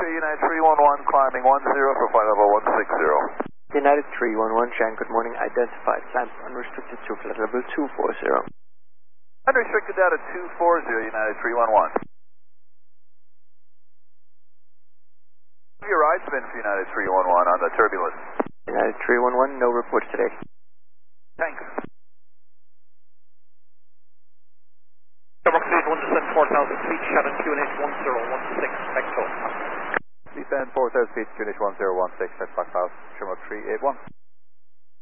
United 311, climbing 10 for flight level 160. United 311, Shan, good morning. Identified, climb unrestricted to flight level 240. Unrestricted down to 240, United 311. Your ride spin for United 311 on the turbulence. United 311, no reports today. Thanks. Shamrock 31 descend 4,000 feet, Shannon QNH 1016, back to. Descend 4,000 feet, QNH 1016, back to Shamrock 381.